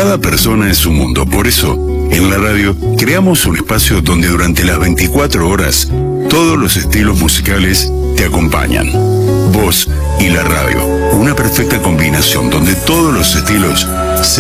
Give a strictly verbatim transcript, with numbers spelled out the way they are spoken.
Cada persona es un mundo, por eso, en la radio, creamos un espacio donde durante las veinticuatro horas, todos los estilos musicales te acompañan. Vos y la radio, una perfecta combinación donde todos los estilos